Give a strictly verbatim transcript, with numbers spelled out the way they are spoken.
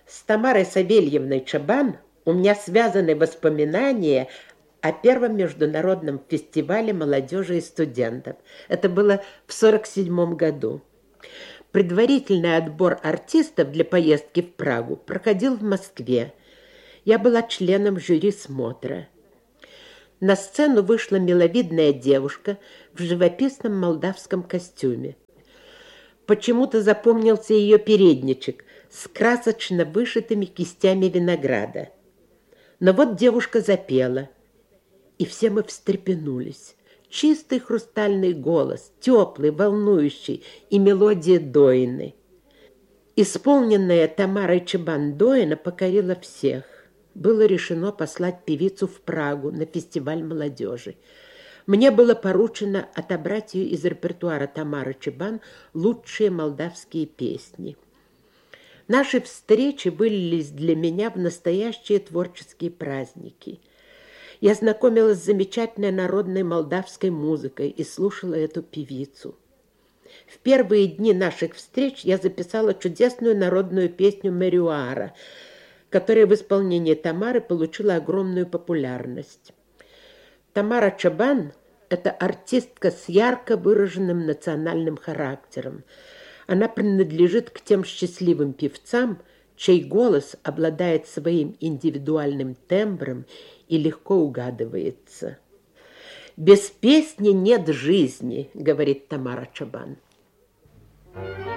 С Тамарой Савельевной Чабан у меня связаны воспоминания о первом международном фестивале молодежи и студентов. Это было в сорок седьмом году. Предварительный отбор артистов для поездки в Прагу проходил в Москве. Я была членом жюри смотра. На сцену вышла миловидная девушка в живописном молдавском костюме. Почему-то запомнился ее передничек с красочно вышитыми кистями винограда. Но вот девушка запела, и все мы встрепенулись. Чистый хрустальный голос, теплый, волнующий, и мелодия Доины. Исполненная Тамарой Чабан Доина покорила всех. Было решено послать певицу в Прагу на фестиваль молодежи. Мне было поручено отобрать ее из репертуара Тамары Чабан лучшие молдавские песни. Наши встречи вылились для меня в настоящие творческие праздники. Я знакомилась с замечательной народной молдавской музыкой и слушала эту певицу. В первые дни наших встреч я записала чудесную народную песню «Мерюара», которая в исполнении Тамары получила огромную популярность. Тамара Чабан – это артистка с ярко выраженным национальным характером. Она принадлежит к тем счастливым певцам, чей голос обладает своим индивидуальным тембром и легко угадывается. «Без песни нет жизни», — говорит Тамара Чабан.